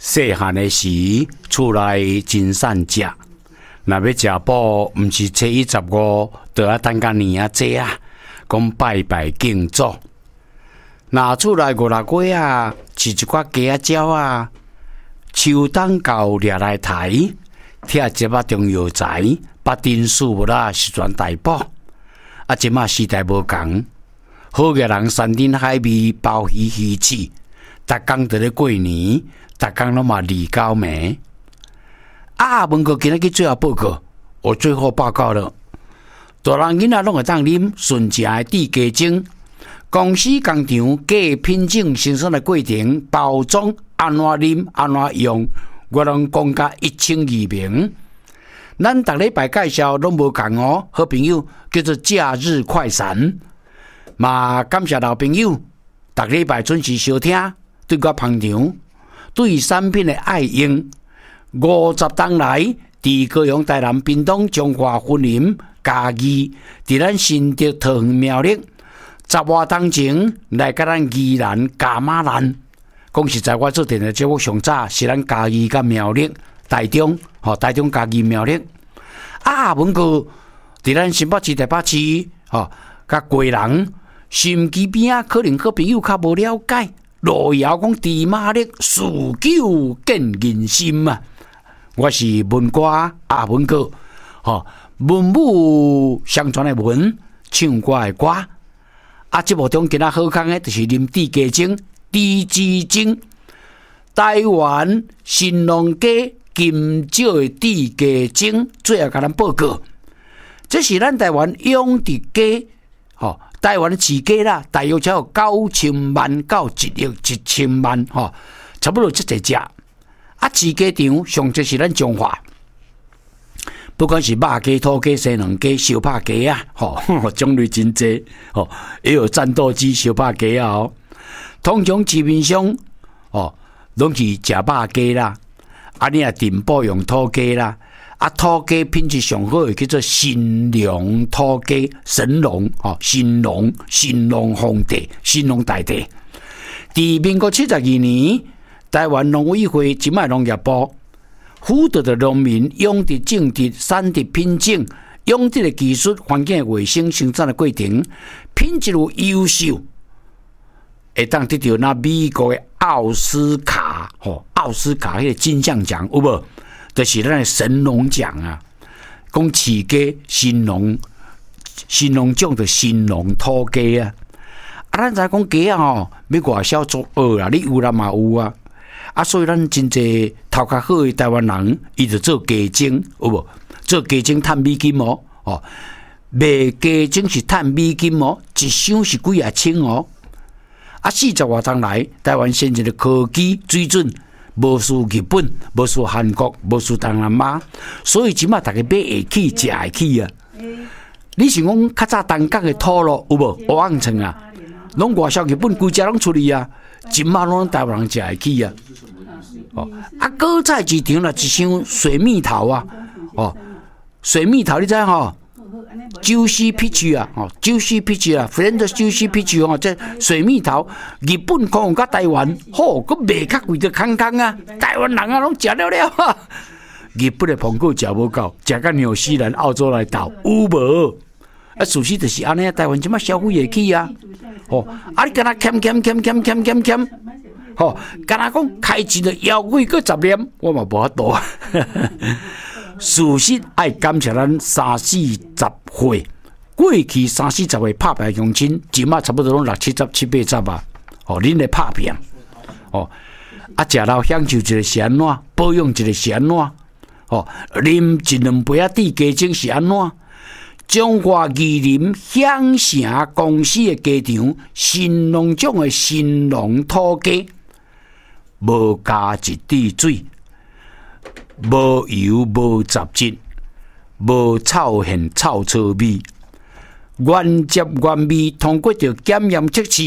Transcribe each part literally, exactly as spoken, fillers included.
细汉的时，厝内真善食。若要食补，毋是初一十五，就要等到年啊节啊，讲拜拜敬祖。若厝内五六月啊，饲一寡鸡啊、鸟啊，秋冬到掠来抬，拆一把中药材，把丁树木啦是全大补。啊，即马时代无共，好个人山珍海味包鱼鱼翅，逐工伫咧过年，逐工拢嘛离高暝。啊，文哥今日去最后报告，我最后报告了，大人囡仔拢会当啉纯正的地鸡精。公司工厂计品种生产的过程、包装安怎啉、安怎用，我拢讲甲一清二明。咱逐礼拜介绍拢无共哦，好朋友叫做假日快闪。嘛，感谢老朋友，逐礼拜准时收听，对我捧场，对产品的爱用。五十冬来，伫高雄、台南、屏东、中华、云林、嘉义，伫咱新竹、桃园、苗栗。十外冬前来甲咱宜兰、嘉马兰。讲实在，我做电视节目上早是咱嘉义甲苗栗、台中，吼、哦、台中、嘉义、苗栗。啊，文哥伫咱新北市、台北市，吼甲贵人、新基边啊，可能好朋友较无了解。路遥讲猪马力，事久见人心啊！我是文歌啊，文哥，吼、哦、文武相传的文，唱歌的歌。啊，节目中今仔好康的，就是啉地鸡精、地鸡精。台湾新农家金蕉的地鸡精，最后甲咱报告，这是咱台湾养殖鸡，吼、哦，台湾的饲鸡啦，大约才有九千万到一亿一千万，吼、哦，差不多这一只。啊，饲鸡场上这是咱中华。不管是肉鸡、土鸡、西洋鸡、小拍鸡啊，吼、哦，种类真多，吼、哦，也有战斗机、小拍鸡啊，哦，通常市面上，哦，拢是食肉鸡啦，啊，你啊订补用土鸡啦，啊，土鸡品质上好的叫做神龙土鸡，神龙，吼、哦，神龙，神龙皇帝，神龙大帝。伫民国七十二年，台湾农委会即卖农业部。辅导的农民养殖、种植、产地品种、养殖的技术、环境的卫生、生产的过程，品质有优秀，会当得到那美国的奥斯卡吼，奥斯卡迄个金像奖有无？就是咱的神农奖啊！讲饲鸡神农，神农种的神农土鸡啊！啊，咱知讲鸡啊吼，要外销作恶啊，你有啦嘛有啊！啊，所以咱真济头壳好的台湾人，伊就做鸡精，有无？做鸡精赚美金哦，哦，卖鸡精是赚美金哦，一箱是几啊千哦。啊，四十外冬来，台湾先进的科技水准无输日本，无输韩国，无输东南亚，所以即马大家买会起，食会起啊。你是讲较早东港的土路有无？乌昂村啊，拢外销日本，规只拢出去啊。即马拢台湾人食会起啊！哦，啊，果菜市场啦，一箱水蜜桃啊，哦，水蜜桃你知吼？九西皮区啊，哦，九西皮区啊 ，friend 九西皮区哦，这水蜜桃，日本可能甲台湾，吼，佮卖较贵的空空啊，台湾人啊拢食了了啊！日本的苹果食无够，食到纽西兰、澳洲来斗有无？啊，事实就是安尼，台湾即马消费会起啊！哦，啊，你敢若欠欠欠欠欠欠欠，吼，敢若讲开一个腰柜个十年，我嘛无法度。事实爱感谢咱三四十岁，过去三四十岁拍拼乡亲，即马差不多拢六七十、七八十啊！哦，恁咧拍拼，哦，啊，食老享受一个是安怎，保养一个是安怎，哦，啉一两杯啊地鸡精是安怎？中华宜林享城公司的鸡场，神农种的神农土鸡，无加一滴水，无油无杂质，无臭现臭臭味，原汁原味，通过着检验测试，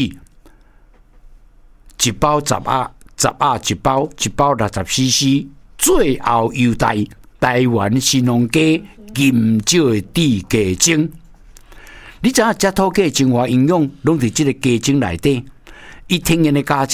一包十盒，十盒一包，一包六十 C C， 最后优待台湾神农鸡。金蕉的地鸡精，你知影食土鸡的精华营养，拢伫即个鸡精内底。伊天然的价值，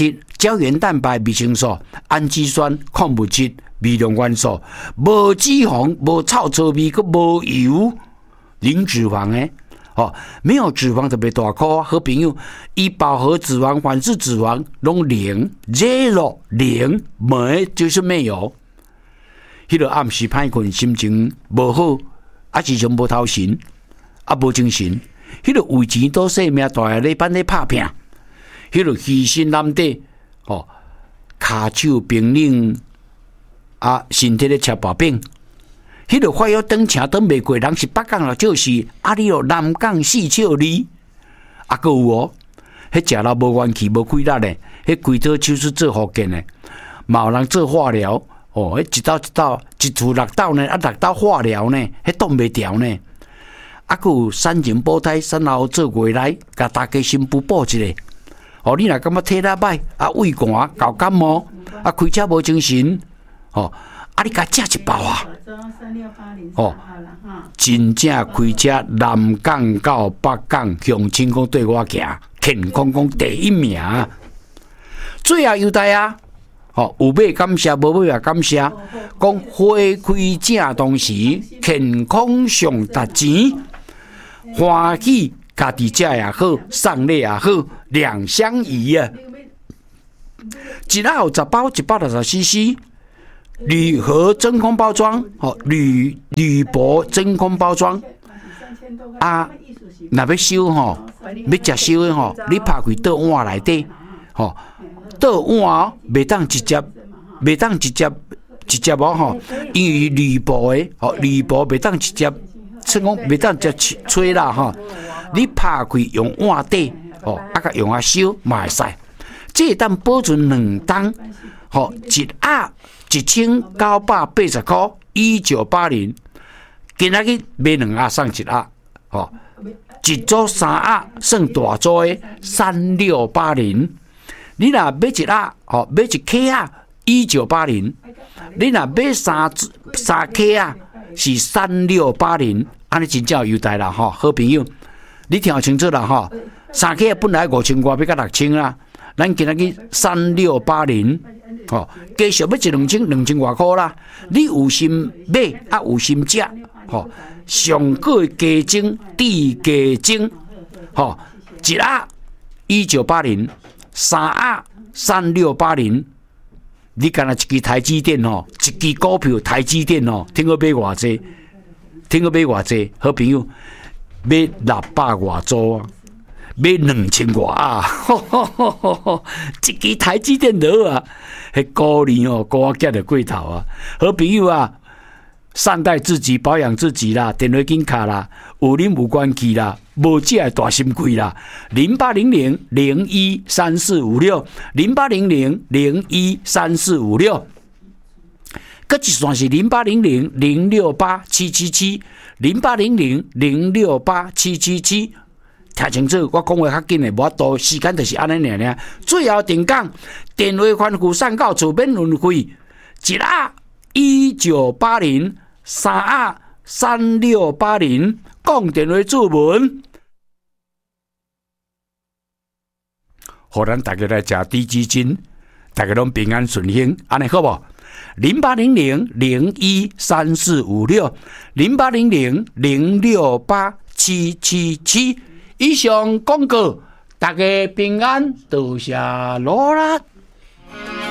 胶原蛋白、维生素、氨基酸、矿物质、微量元素，无脂肪、无臭臭味，佮无油，零脂肪诶。哦，没有脂肪特别大颗，好朋友，伊饱和脂肪、反式脂肪拢零 ，zero 零，没就是没有。迄个暗时歹困，心情无好，啊时常无头神，啊无精神。迄个为钱多生命大下咧班咧拍拼，迄个牺牲难得，哦，骹手冰冷，啊身体咧吃薄饼。迄个快要等车等袂过，人是北港啦，就是啊！你哦南港四笑里，啊个有哦，迄食了无元气、无气力咧，迄规套就是做福建咧，嘛有人做化疗哦，迄一道一道一厝六道呢，啊六道化疗呢，迄挡袂掉呢。啊个有产前保胎，产后做月来，甲大家新妇补一下。哦，你若感觉体力歹，啊胃寒、搞感冒，啊开车无精神，哦。啊！你甲食一包啊！哦，真正开车南港到北港，向成功对我行，健康讲第一名。最后优待啊！哦，有买感谢，无买也感谢。讲花开正当时，健康上值钱，欢喜家己食也好，送礼也好，两相宜啊！一盒有十包，一百六十 C C。铝盒真空包装，哦，铝铝箔真空包装啊，若要收吼，要食收的吼，你拍开倒碗内底，吼，倒碗哦，袂当直接，袂当直接直接无吼，因为铝箔的，吼，铝箔袂当直接，即讲袂当直接吹啦吼，你拍开用碗底，哦，啊甲用啊收嘛会使，这会当保存两冬，吼，一盒。一千九百八十块，一九八零。今仔日买两盒送一盒，吼，一组三盒算大组的三六八零。你若买一盒，吼，买一克啊，一九八零。你若买三三克啊，是三六八零。安尼真正有优待啦，吼，好朋友，你听清楚啦，吼，三克本来五千块，要到六千啦，咱今仔日三六八零。哦，加上要一两千两千外块啦，你有心买啊，有心食，吼、哦，上个加精地加精，吼、哦，一盒一九八零，三盒三六八零，你干那一支台积电吼，一支股票台积电吼，听过买偌济？听过买偌济？好朋友，买六百外组啊！买两千外啊！一支台积电落啊，迄高年哦，高我夹着过头啊！好朋友啊，善待自己，保养自己啦，电话紧卡啦，有啉有关系啦，无这大心亏啦。零八零零零一三四五六，零八零零零一三四五六，搁一算是零八零零零六八七七七，零八零零零六八七七七。听清楚，我讲话较紧诶，无法度时间就是安尼尔尔。最后定讲，电话宽付送到厝免运费，一盒一九八零，三盒三六八零，讲电话注文，互咱大家来食低基金，大家拢平安顺幸，安尼好无？零八零零零一三四五六，零八零零零六八七七七。以上广告，大家平安，多谢罗拉。